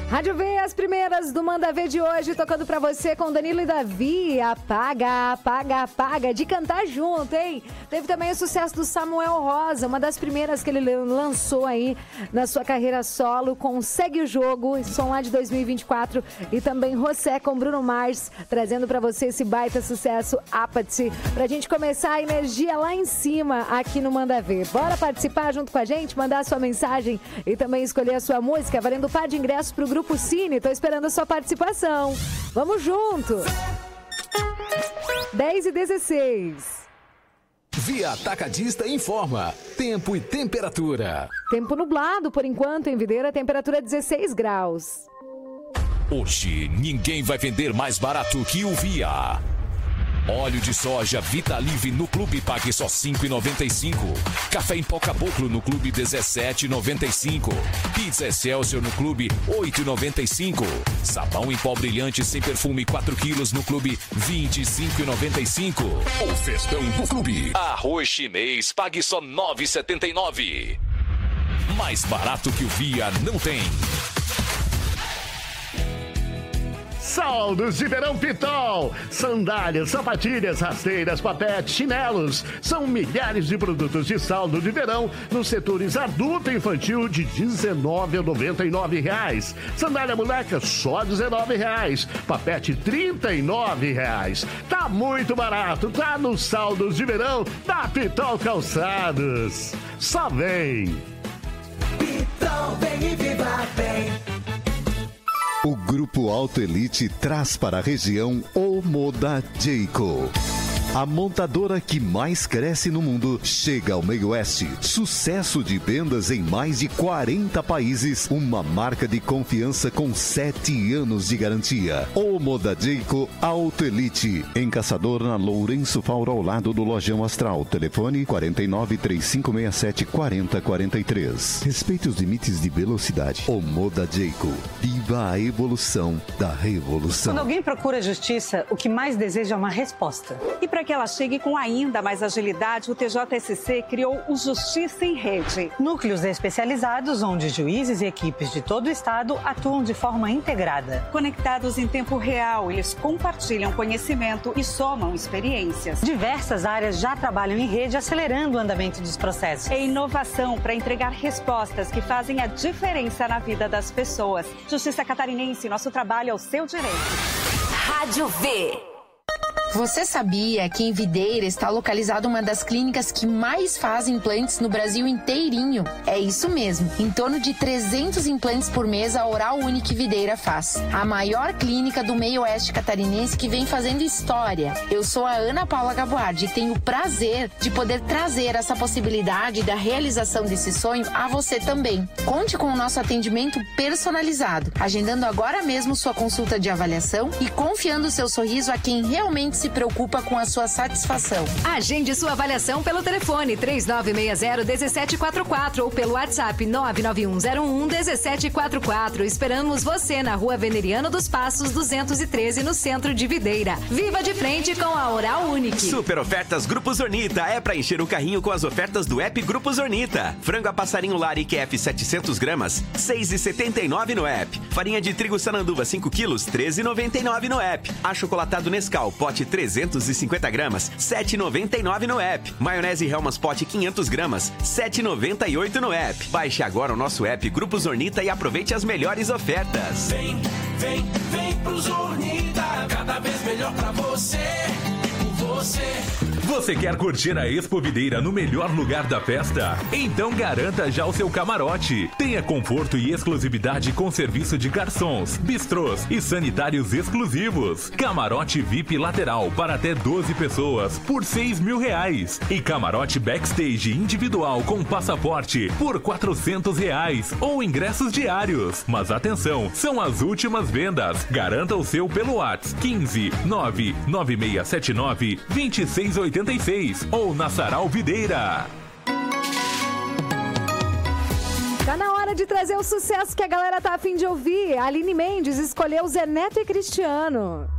Rádio V, as primeiras do Manda Ver de hoje, tocando pra você com Danilo e Davi. Apaga, apaga, apaga, de cantar junto, hein? Teve também o sucesso do Samuel Rosa, uma das primeiras que ele lançou aí na sua carreira solo, com Segue o Jogo, som lá de 2024. E também José com Bruno Mars, trazendo pra você esse baita sucesso, Apathy. Pra gente começar a energia lá em cima, aqui no Manda Ver. Bora participar junto com a gente, mandar a sua mensagem e também escolher a sua música, valendo par de ingressos pro Grupo Cine. Tô esperando a sua participação. Vamos junto. 10h16. Via Atacadista informa. Tempo e temperatura. Tempo nublado por enquanto em Videira, temperatura 16 graus. Hoje ninguém vai vender mais barato que o Via. Óleo de soja Vitalive no Clube pague só R$ 5,95. Café em pó Caboclo no Clube R$ 17,95. Pizza Excelsior no Clube R$ 8,95. Sabão em pó brilhante sem perfume 4 quilos no Clube R$ 25,95. O festão do Clube. Arroz chinês pague só R$ 9,79. Mais barato que o Via não tem. Saldos de verão Pitol. Sandálias, sapatilhas, rasteiras, papete, chinelos. São milhares de produtos de saldo de verão nos setores adulto e infantil de R$ 19,99. Sandália moleca só R$ 19,00. Papete R$ 39,00. Tá muito barato, tá nos saldos de verão da Pitol Calçados. Só vem. Pitol, vem e viva bem. O Grupo Auto Elite traz para a região o Moda Jayco. A montadora que mais cresce no mundo chega ao meio oeste. Sucesso de vendas em mais de 40 países. Uma marca de confiança com 7 anos de garantia. O Moda Jayco Auto Elite. Em Caçador, na Lourenço Fauro, ao lado do Lojão Astral. Telefone 49-3567-4043. Respeite os limites de velocidade. O Moda Jayco. Viva a evolução da revolução. Quando alguém procura justiça, o que mais deseja é uma resposta. E para que ela chegue com ainda mais agilidade, o TJSC criou o Justiça em Rede. Núcleos especializados onde juízes e equipes de todo o estado atuam de forma integrada. Conectados em tempo real, eles compartilham conhecimento e somam experiências. Diversas áreas já trabalham em rede, acelerando o andamento dos processos. É inovação para entregar respostas que fazem a diferença na vida das pessoas. Justiça Catarinense, nosso trabalho é o seu direito. Rádio V. Você sabia que em Videira está localizada uma das clínicas que mais fazem implantes no Brasil inteirinho? É isso mesmo, em torno de 300 implantes por mês a Oral Unique Videira faz. A maior clínica do meio oeste catarinense que vem fazendo história. Eu sou a Ana Paula Gaboardi e tenho o prazer de poder trazer essa possibilidade da realização desse sonho a você também. Conte com o nosso atendimento personalizado, agendando agora mesmo sua consulta de avaliação e confiando seu sorriso a quem realmente se preocupa com a sua satisfação. Agende sua avaliação pelo telefone 3960-1744 ou pelo WhatsApp 99101-1744. Esperamos você na Rua Veneriano dos Passos 213, no centro de Videira. Viva de frente com a Oral Unique. Super ofertas Grupo Zornita. É pra encher o carrinho com as ofertas do app Grupo Zornita. Frango a passarinho Lari QF 700 gramas, R$ 6,79 no app. Farinha de trigo Sananduva 5 quilos, R$ 13,99 no app. Achocolatado Nescau, pote 350 gramas, R$ 7,99 no app. Maionese Hellmann's pote 500 gramas, R$ 7,98 no app. Baixe agora o nosso app Grupo Zornita e aproveite as melhores ofertas. Vem pro Zornita, cada vez melhor pra você. Você quer curtir a Expo Videira no melhor lugar da festa? Então garanta já o seu camarote. Tenha conforto e exclusividade com serviço de garçons, bistrôs e sanitários exclusivos. Camarote VIP lateral para até 12 pessoas por R$ 6.000. E camarote backstage individual com passaporte por R$ 400 ou ingressos diários. Mas atenção, são as últimas vendas. Garanta o seu pelo WhatsApp 15 99679 2686 ou na Sarau Videira. Tá na hora de trazer o sucesso que a galera tá a fim de ouvir. A Aline Mendes escolheu Zé Neto e Cristiano.